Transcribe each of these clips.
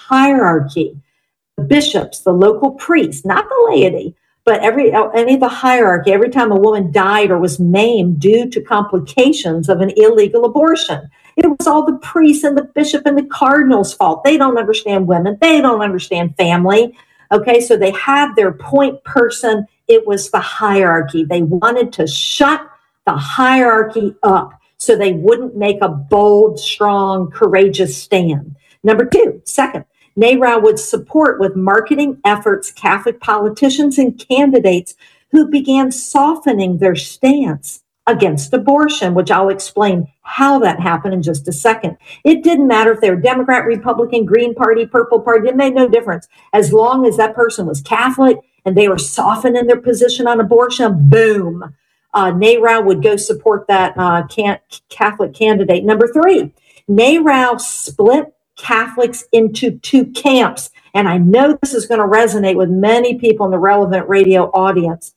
hierarchy. The bishops, the local priests, not the laity, but any of the hierarchy, every time a woman died or was maimed due to complications of an illegal abortion, it was all the priests and the bishop and the cardinal's fault. They don't understand women. They don't understand family. Okay, so they had their point person. It was the hierarchy. They wanted to shut the hierarchy up so they wouldn't make a bold, strong, courageous stand. Number two, second, NARAL would support with marketing efforts Catholic politicians and candidates who began softening their stance against abortion, which I'll explain how that happened in just a second. It didn't matter if they were Democrat, Republican, Green Party, Purple Party, it made no difference. As long as that person was Catholic and they were softening their position on abortion, boom, NARAL would go support that Catholic candidate. Number three, NARAL split Catholics into two camps. And I know this is going to resonate with many people in the relevant radio audience.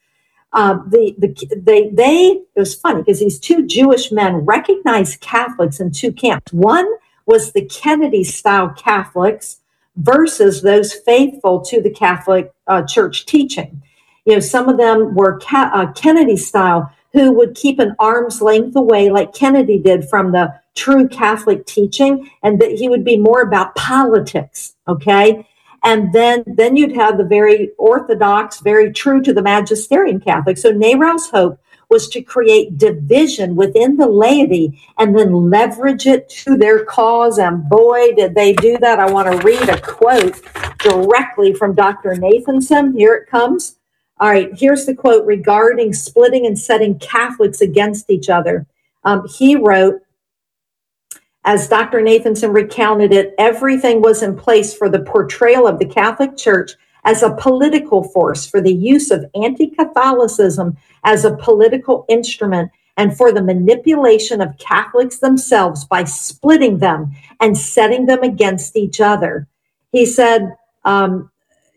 It was funny because these two Jewish men recognized Catholics in two camps. One was the Kennedy style Catholics versus those faithful to the Catholic Church teaching. You know, some of them were Kennedy style, who would keep an arm's length away like Kennedy did from the true Catholic teaching, and that he would be more about politics, okay? And then you'd have the very orthodox, very true to the magisterium Catholic. So NARAL's hope was to create division within the laity and then leverage it to their cause. And boy, did they do that. I want to read a quote directly from Dr. Nathanson. Here it comes. All right, here's the quote regarding splitting and setting Catholics against each other. He wrote, as Dr. Nathanson recounted it, everything was in place for the portrayal of the Catholic Church as a political force, for the use of anti-Catholicism as a political instrument, and for the manipulation of Catholics themselves by splitting them and setting them against each other. He said, and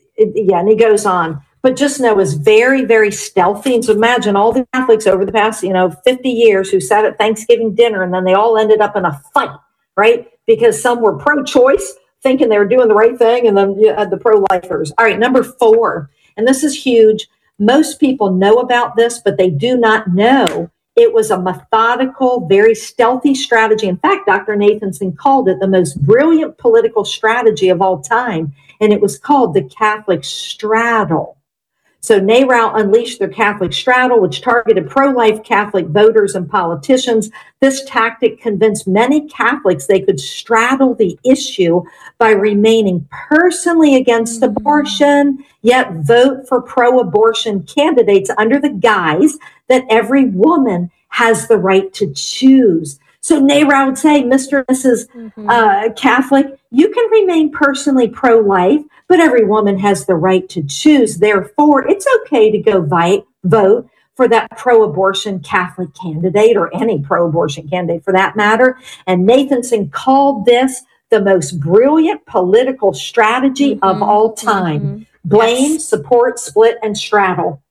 he goes on, but just know is very, very stealthy. And so imagine all the Catholics over the past, 50 years who sat at Thanksgiving dinner and then they all ended up in a fight, right? Because some were pro-choice, thinking they were doing the right thing, and then you had the pro-lifers. All right, number 4, and this is huge. Most people know about this, but they do not know it was a methodical, very stealthy strategy. In fact, Dr. Nathanson called it the most brilliant political strategy of all time, and it was called the Catholic straddle. So NARAL unleashed their Catholic straddle, which targeted pro-life Catholic voters and politicians. This tactic convinced many Catholics they could straddle the issue by remaining personally against abortion, yet vote for pro-abortion candidates under the guise that every woman has the right to choose. So NARAL would say, Mr. and Mrs. Catholic, you can remain personally pro-life, but every woman has the right to choose. Therefore, it's okay to go vote for that pro-abortion Catholic candidate, or any pro-abortion candidate for that matter. And Nathanson called this the most brilliant political strategy of all time. Blame, support, split, and straddle.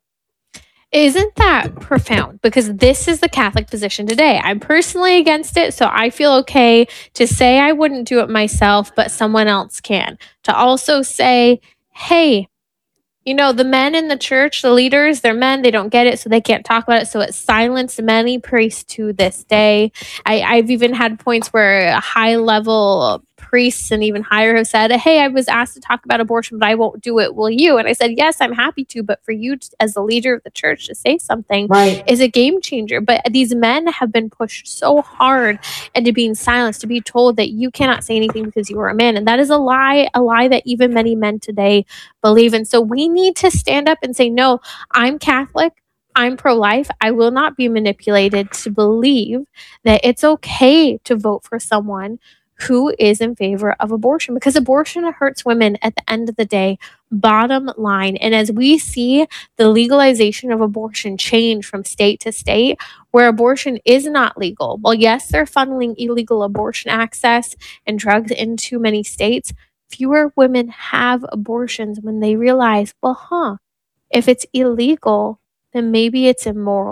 Isn't that profound? Because this is the Catholic position today. I'm personally against it, so I feel okay to say I wouldn't do it myself, but someone else can. To also say, hey, the men in the church, the leaders, they're men, they don't get it, so they can't talk about it. So it silenced many priests to this day. I've even had points where high-level priests and even higher have said, hey, I was asked to talk about abortion, but I won't do it. Will you? And I said, yes, I'm happy to. But for you as the leader of the church to say something is a game changer. But these men have been pushed so hard into being silenced, to be told that you cannot say anything because you are a man. And that is a lie that even many men today believe in. So we need to stand up and say, no, I'm Catholic. I'm pro-life. I will not be manipulated to believe that it's okay to vote for someone who is in favor of abortion, because abortion hurts women at the end of the day, bottom line. And as we see the legalization of abortion change from state to state, where abortion is not legal, well, yes, they're funneling illegal abortion access and drugs into many states. Fewer women have abortions when they realize, if it's illegal, then maybe it's immoral.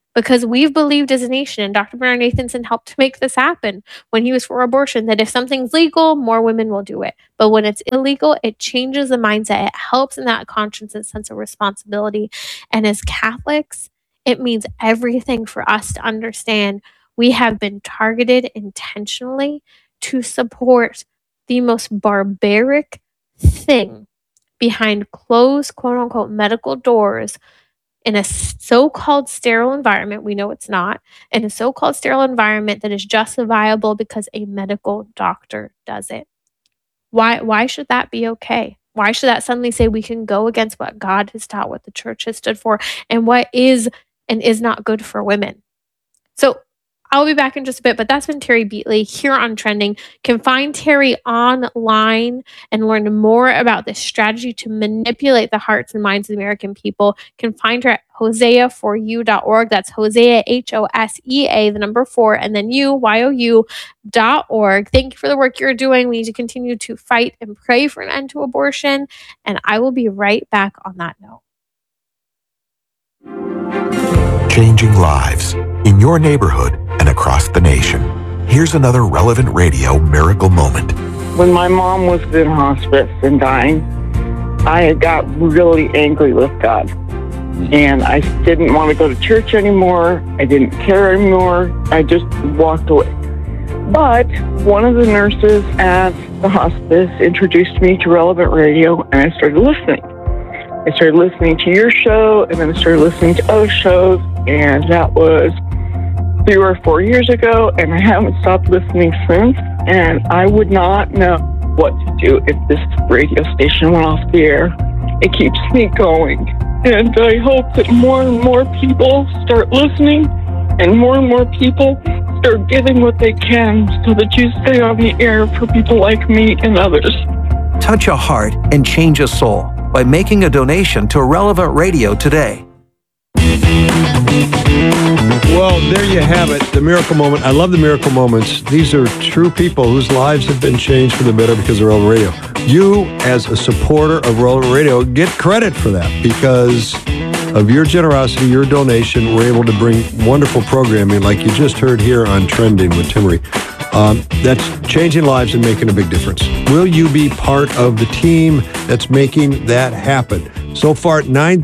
because we've believed as a nation, and Dr. Bernard Nathanson helped to make this happen when he was for abortion, that if something's legal, more women will do it. But when it's illegal, it changes the mindset. It helps in that conscience and sense of responsibility. And as Catholics, it means everything for us to understand we have been targeted intentionally to support the most barbaric thing behind closed, quote unquote, medical doors in a so-called sterile environment. We know it's not. In a so-called sterile environment that is justifiable because a medical doctor does it. Why should that be okay? Why should that suddenly say we can go against what God has taught, what the church has stood for, and what is and is not good for women? So I'll be back in just a bit, but that's been Terry Beatley here on Trending. Can find Terry online and learn more about this strategy to manipulate the hearts and minds of the American people. Can find her at hoseaforyou.org. That's Hosea, HOSEA, the number 4, and then YOU.org. Thank you for the work you're doing. We need to continue to fight and pray for an end to abortion. And I will be right back on that note. Changing lives in your neighborhood and across the nation. Here's another Relevant Radio miracle moment. When my mom was in hospice and dying, I got really angry with God. And I didn't want to go to church anymore. I didn't care anymore. I just walked away. But one of the nurses at the hospice introduced me to Relevant Radio, and I started listening. I started listening to your show, and then I started listening to other shows, and that was 3 or 4 years ago, and I haven't stopped listening since, and I would not know what to do if this radio station went off the air. It keeps me going, and I hope that more and more people start listening, and more people start giving what they can so that you stay on the air for people like me and others. Touch a heart and change a soul by making a donation to Relevant Radio today. Well, there you have it, the miracle moment. I love the miracle moments. These are true people whose lives have been changed for the better because of Relevant Radio. You, as a supporter of Relevant Radio, get credit for that because of your generosity, your donation. We're able to bring wonderful programming like you just heard here on Trending with Timmerie. That's changing lives and making a big difference. Will you be part of the team that's making that happen? So far,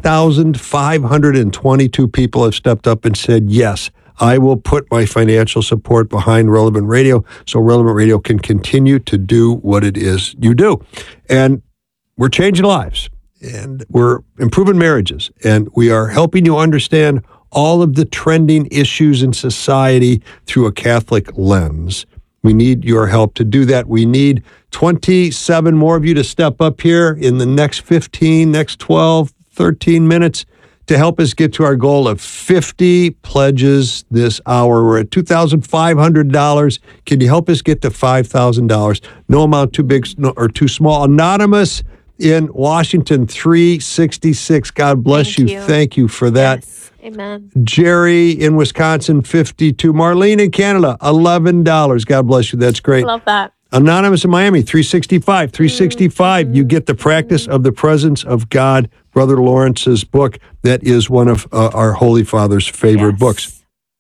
9,522 people have stepped up and said, yes, I will put my financial support behind Relevant Radio so Relevant Radio can continue to do what it is you do. And we're changing lives, and we're improving marriages, and we are helping you understand all of the trending issues in society through a Catholic lens. We need your help to do that. We need 27 more of you to step up here in the next 15, next 12, 13 minutes to help us get to our goal of 50 pledges this hour. We're at $2,500. Can you help us get to $5,000? No amount too big or too small. Anonymous in Washington, 366. God bless you. Thank you for that. Yes. Amen. Jerry in Wisconsin, 52. Marlene in Canada, $11. God bless you. That's great. Love that. Anonymous in Miami, 365. 365. You get the Practice of the Presence of God, Brother Lawrence's book. That is one of our Holy Father's favorite books.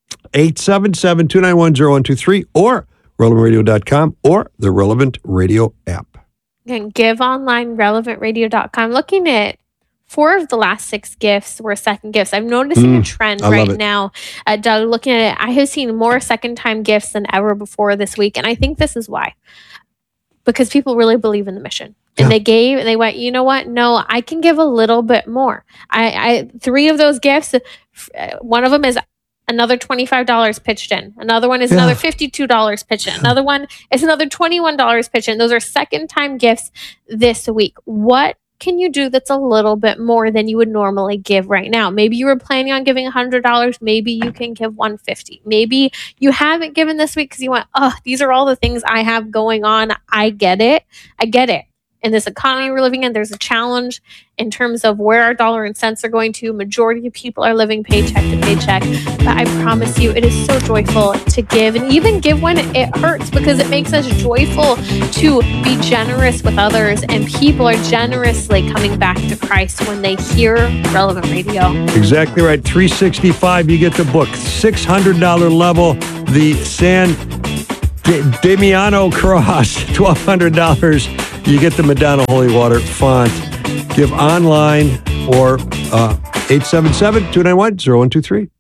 877-291-0123 or relevantradio.com or the Relevant Radio app. You can give online, relevantradio.com. Looking at 4 of the last 6 gifts were second gifts. I'm noticing a trend right now. Doug, looking at it, I have seen more second-time gifts than ever before this week, and I think this is why. Because people really believe in the mission. And they went, you know what? No, I can give a little bit more. I 3 of those gifts, one of them is another $25 pitched in. Another one is another $52 pitched in. Another one is another $21 pitched in. Those are second-time gifts this week. What can you do that's a little bit more than you would normally give right now? Maybe you were planning on giving $100. Maybe you can give $150. Maybe you haven't given this week because you went, oh, these are all the things I have going on. I get it. in this economy we're living in. There's a challenge in terms of where our dollar and cents are going to. Majority of people are living paycheck to paycheck. But I promise you, it is so joyful to give, and even give when it hurts, because it makes us joyful to be generous with others, and people are generously coming back to Christ when they hear Relevant Radio. Exactly right. $365, you get the book. $600 level, the San Damiano Cross. $1,200, you get the Madonna Holy Water font. Give online or 877-291-0123.